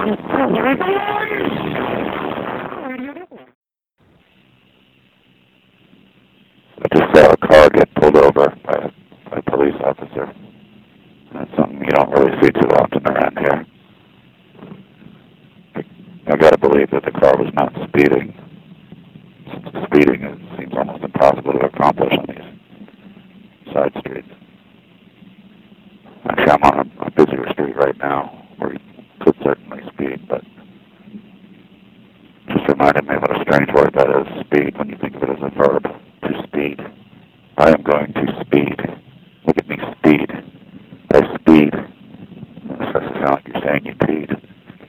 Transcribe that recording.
I just saw a car get pulled over by a police officer. That's something you don't really see too often around here. I gotta believe that the car was not speeding. Speeding seems almost impossible to accomplish on these side streets. Actually, I'm on a busier street right now where you could certainly speed, but just reminded me what a strange word that is, speed, when you think of it as a verb, to speed. I am going to speed.